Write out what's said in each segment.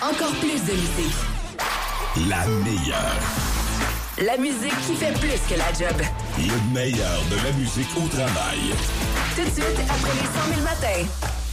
Encore plus de musique. La meilleure. La musique qui fait plus que la job. Le meilleur de la musique au travail. Tout de suite, après les 100 000 matins.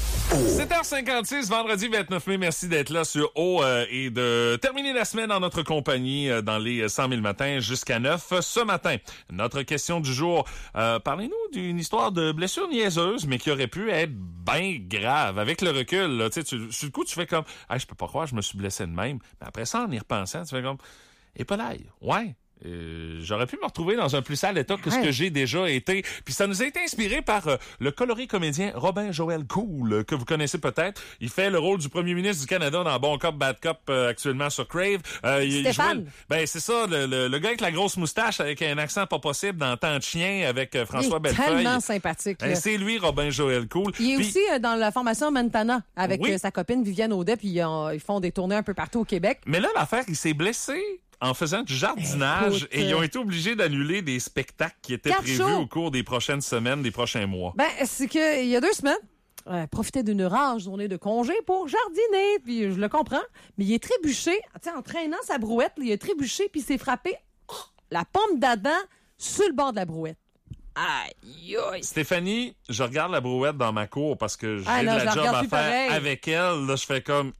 7h56, vendredi 29 mai. Merci d'être là sur O et de terminer la semaine en notre compagnie dans les 100 000 matins jusqu'à 9. Ce matin, notre question du jour. Parlez-nous d'une histoire de blessure niaiseuse, mais qui aurait pu être bien grave. Avec le recul, là, sur le coup, tu fais comme « je peux pas croire, je me suis blessé de même. » Mais après ça, en y repensant, tu fais comme « Et pas l'ail, ouais. » J'aurais pu me retrouver dans un plus sale état que ce que j'ai déjà été. Puis ça nous a été inspiré par le coloré comédien Robin Joël Cool, que vous connaissez peut-être. Il fait le rôle du premier ministre du Canada dans Bon Cop, Bad Cop actuellement sur Crave. Stéphane. C'est ça, le gars avec la grosse moustache avec un accent pas possible dans Temps de chien avec François Bellefeuille. Tellement sympathique. C'est lui, Robin Joël Cool. Il est aussi dans la formation Montana avec sa copine Viviane Audet, puis ils font des tournées un peu partout au Québec. Mais là, l'affaire, il s'est blessé en faisant du jardinage et ils ont été obligés d'annuler des spectacles qui étaient prévus au cours des prochaines semaines, des prochains mois. C'est que il y a 2 semaines, profitait d'une rare journée de congé pour jardiner, puis je le comprends, mais il est trébuché, en traînant sa brouette, il est trébuché puis il s'est frappé la pomme d'Adam sur le bord de la brouette. Aïe, aïe. Stéphanie, je regarde la brouette dans ma cour parce que j'ai de la job à faire avec elle. Là, je fais comme,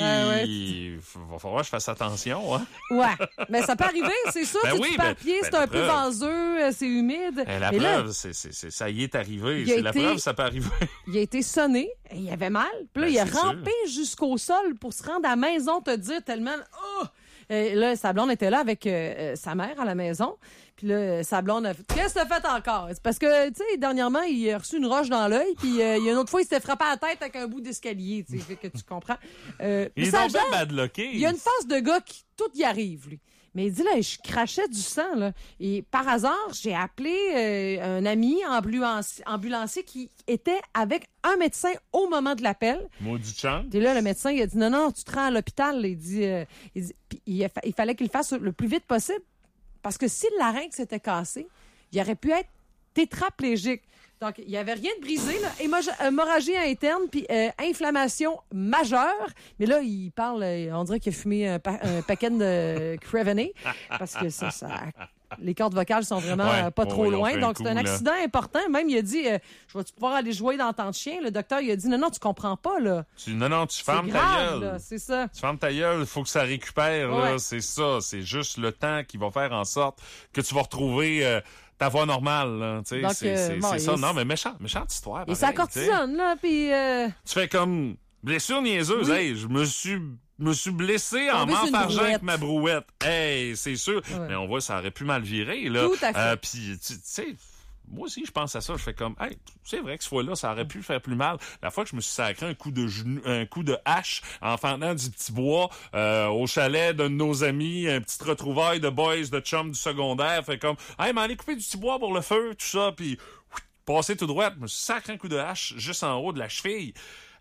va falloir que je fasse attention, hein. Ouais, mais ça peut arriver, c'est sûr. Du papier, c'est un peu vaseux, c'est humide. La preuve, ça y est arrivé. C'est la preuve, ça peut arriver. Il a été sonné, il avait mal. Puis là, il a rampé jusqu'au sol pour se rendre à la maison, te dire tellement, Et là, sa blonde était là avec sa mère à la maison. Puis là, sa blonde a fait « Qu'est-ce que t'as fait encore? » C'est parce que, tu sais, dernièrement, il a reçu une roche dans l'œil. Puis il y a une autre fois, il s'était frappé à la tête avec un bout d'escalier. Tu sais, que tu comprends. Il est donc bien badlocké. Il y a une face de gars qui tout y arrive, lui. Mais il dit, là, je crachais du sang, là. Et par hasard, j'ai appelé un ami ambulancier qui était avec un médecin au moment de l'appel. Maudit chant. Et là, le médecin, il a dit, non, tu te rends à l'hôpital. Il dit il fallait qu'il le fasse le plus vite possible. Parce que si le larynx s'était cassé, il aurait pu être tétraplégique. Donc, il n'y avait rien de brisé, là. Hémorragie interne, puis inflammation majeure. Mais là, il parle, on dirait qu'il a fumé un paquet de Creveney. Parce que ça les cordes vocales sont vraiment pas trop loin. Donc, c'est un accident important. Même, il a dit, je vais-tu pouvoir aller jouer dans Temps de chien? Le docteur, il a dit, non, tu comprends pas, là. Tu fermes ta gueule. Là, c'est ça. Tu fermes ta gueule, il faut que ça récupère, là. C'est ça. C'est juste le temps qui va faire en sorte que tu vas retrouver ta voix normale, là. Tu sais, c'est ça. Non, mais méchante histoire. Et ça cortisone, là, puis Tu fais comme blessure niaiseuse. Hey, je me suis blessé en m'enfargeant avec ma brouette. Hey, c'est sûr. Mais on voit, ça aurait pu mal virer, là. Tout à fait. Puis, tu sais, moi aussi, je pense à ça. Je fais comme, hey, c'est vrai que ce fois-là, ça aurait pu faire plus mal. La fois que je me suis sacré un coup de hache en fendant du petit bois au chalet d'un de nos amis, un petit retrouvaille de boys, de chums du secondaire. Fait comme, hey, m'en aller couper du petit bois pour le feu, tout ça, puis passer tout droit. Je me suis sacré un coup de hache juste en haut de la cheville.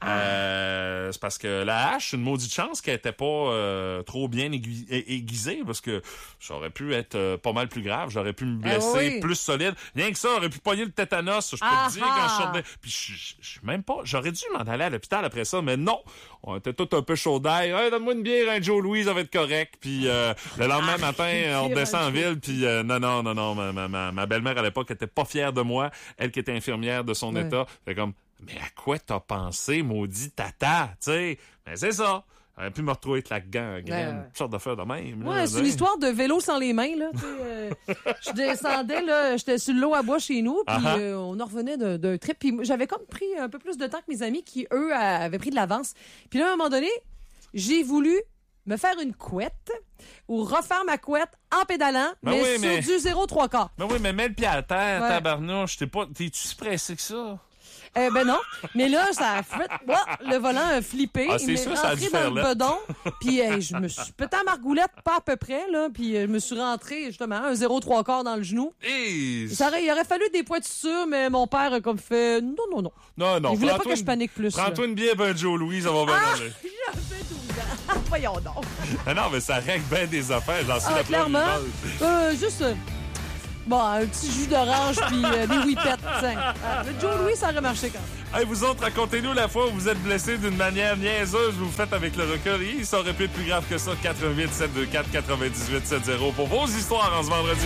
C'est parce que la hache, une maudite chance qu'elle était pas trop bien aiguisée, parce que ça aurait pu être pas mal plus grave. J'aurais pu me blesser plus solide. Rien que ça, j'aurais pu pogner le tétanos. Je peux te dire quand je sortais. Puis je même pas. J'aurais dû m'en aller à l'hôpital après ça, mais non. On était tout un peu chaud d'ail. Hey, donne-moi une bière, un Joe Louis, ça va être correct. Puis le lendemain matin, on descend en ville. Puis non. Ma belle-mère à l'époque était pas fière de moi. Elle qui était infirmière de son état. Fait comme, mais à quoi t'as pensé, maudit tata, tu sais? Mais c'est ça. J'aurais pu me retrouver avec la gangrène, toutes sortes d'affaires de même. Ouais, c'est une histoire de vélo sans les mains, là. Je descendais, là, j'étais sur l'eau à bois chez nous, puis on en revenait d'un trip. Puis j'avais comme pris un peu plus de temps que mes amis qui, eux, avaient pris de l'avance. Puis là, à un moment donné, j'ai voulu me faire une couette ou refaire ma couette en pédalant, mais sur du 0,3/4. Ben oui, mais mets le pied à terre, tabarnouche. T'es-tu si pressé que ça? Ben non. Mais là, ça a fait... le volant a flippé. C'est sûr, ça a dû dans faire le bedon. Puis je me suis pété à margoulette, pas à peu près, là. Puis je me suis rentré, justement, un 0,3/4 dans le genou. Il aurait fallu des points de suture, mais mon père a comme fait... Non. Non. Il voulait pas que je panique plus. Prends-toi une bière, ben Joe Louis, ça va bien aller. J'avais 12 ans. Voyons donc. Non, mais ça règle bien des affaires. J'en suis la clairement. Juste... Bon, un petit jus d'orange puis des whippets. Le Joe Louis, ça aurait marché quand même. Hey, vous autres, racontez-nous la fois où vous êtes blessé d'une manière niaiseuse, vous faites avec le recul. Ça aurait pu être plus grave que ça. 88 724 98 70 pour vos histoires en ce vendredi.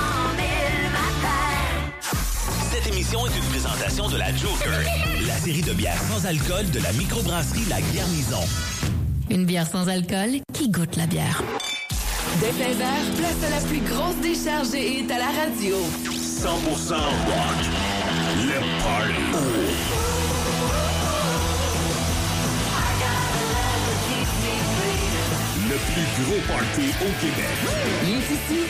Cette émission est une présentation de la Joker, la série de bières sans alcool de la microbrasserie La Garnison. Une bière sans alcool qui goûte la bière. Dès 16h, place à la plus grosse décharge et hit à la radio. 100% rock. Le party. Le plus gros party au Québec. Il est ici,